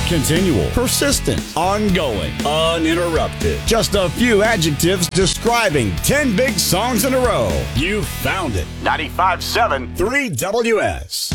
Continual, persistent, ongoing, uninterrupted. Just a few adjectives describing 10 big songs in a row. You found it. 95.7 3WS.